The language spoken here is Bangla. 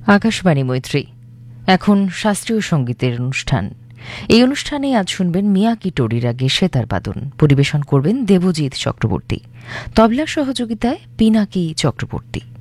আকাশবাণী মৈত্রী। এখন শাস্ত্রীয় সঙ্গীতের অনুষ্ঠান। এই অনুষ্ঠানে আজ শুনবেন মিয়াকি টোরিরাগে সেতার বাদন। পরিবেশন করবেন দেবজিৎ চক্রবর্তী। তবলার সহযোগিতায় পিনাকি চক্রবর্তী।